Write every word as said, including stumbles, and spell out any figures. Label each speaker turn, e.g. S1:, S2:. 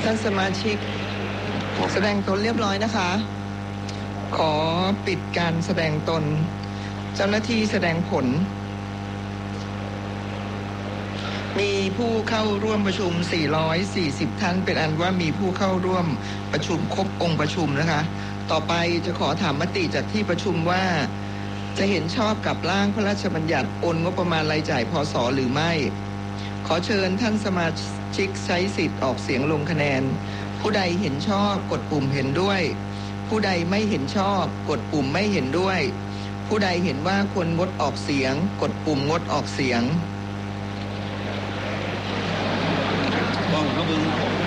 S1: านสมาชิกแสดงตนเรียบร้อยนะคะขอปิดการแสดงตนเจ้าหน้าที่แสดงผลมีผู้เข้าร่วมประชุมสี่ร้อยสี่สิบท่านเป็นอันว่ามีผู้เข้าร่วมประชุมครบองค์ประชุมนะคะต่อไปจะขอถามมติจากที่ประชุมว่าจะเห็นชอบกับร่างพระราชบัญญัติโอนงบประมาณรายจ่ายพศหรือไม่ขอเชิญท่านสมาชิกใช้สิทธิ์ออกเสียงลงคะแนนผู้ใดเห็นชอบกดปุ่มเห็นด้วยผู้ใดไม่เห็นชอบกดปุ่มไม่เห็นด้วยผู้ใดเห็นว่าควรงดออกเสียงกดปุ่มงดออกเสียงบ้องเขาบึง